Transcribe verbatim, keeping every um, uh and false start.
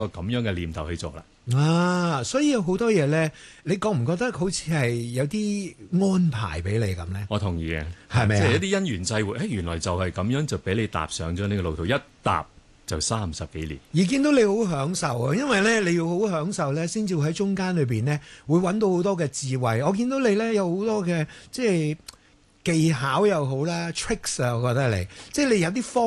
個咁樣嘅念頭去做啦。 啊，所以有好多嘢咧，你覺唔覺得好似係有啲安排俾你咁咧？ 我同意嘅， 係咪啊？ 即係一啲因緣際會，誒原來就係咁樣就俾你踏上咗呢個路途，一踏就三十幾年。 而見到你好享受啊，因為咧你要好享受咧，先至會喺中間裏邊咧會揾到好多嘅智慧。我見到你咧有好多嘅即係技巧又好啦，tricks 啊，我覺得你即係你有啲方